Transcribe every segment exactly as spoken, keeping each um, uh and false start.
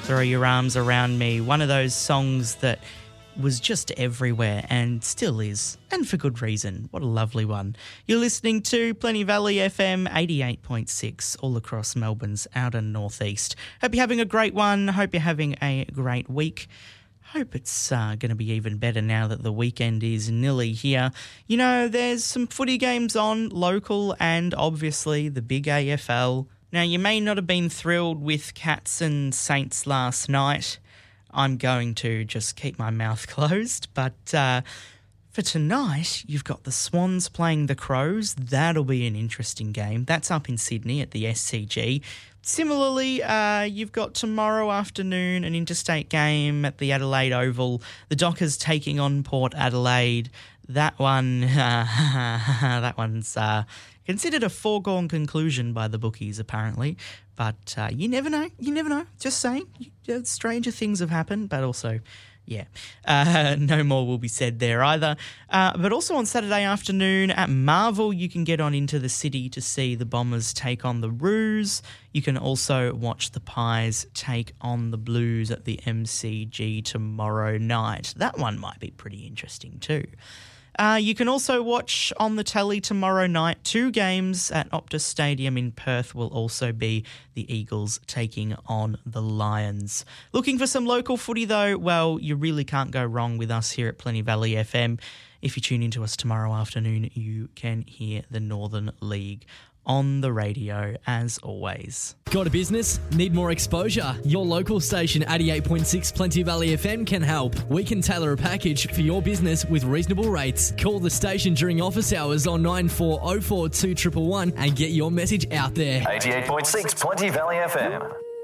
Throw Your Arms Around Me. One of those songs that was just everywhere and still is, and for good reason. What a lovely one. You're listening to Plenty Valley F M eighty-eight point six all across Melbourne's outer northeast. Hope you're having a great one. Hope you're having a great week. Hope it's uh, going to be even better now that the weekend is nearly here. You know, there's some footy games on, local and obviously the big A F L. Now, you may not have been thrilled with Cats and Saints last night. I'm going to just keep my mouth closed, but uh, for tonight, you've got the Swans playing the Crows. That'll be an interesting game. That's up in Sydney at the S C G. Similarly, uh, you've got tomorrow afternoon an interstate game at the Adelaide Oval. The Dockers taking on Port Adelaide. That one, uh, that one's uh, considered a foregone conclusion by the bookies, apparently. But uh, you never know. You never know. Just saying. Stranger things have happened, but also, yeah, uh, no more will be said there either. Uh, but also on Saturday afternoon at Marvel, you can get on into the city to see the Bombers take on the Roos. You can also watch the Pies take on the Blues at the M C G tomorrow night. That one might be pretty interesting too. Uh, you can also watch on the telly tomorrow night. Two games at Optus Stadium in Perth will also be the Eagles taking on the Lions. Looking for some local footy though? Well, you really can't go wrong with us here at Plenty Valley F M. If you tune into us tomorrow afternoon, you can hear the Northern League on the radio as always. Got a business? Need more exposure? Your local station eighty-eight point six Plenty Valley F M can help. We can tailor a package for your business with reasonable rates. Call the station during office hours on nine four oh four two one one one and get your message out there. eighty-eight point six Plenty Valley F M.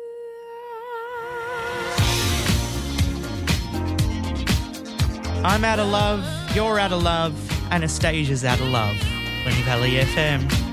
I'm out of love, you're out of love, Anastasia's out of love. Plenty Valley F M.